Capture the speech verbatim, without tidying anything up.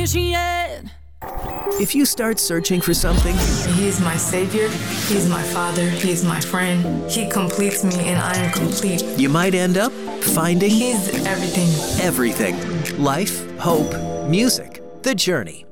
initiate. If you start searching for something, He's my savior, he's my father, he's my friend. He completes me and I am complete. you might end up finding He's everything. everything. Life, hope, music, the journey.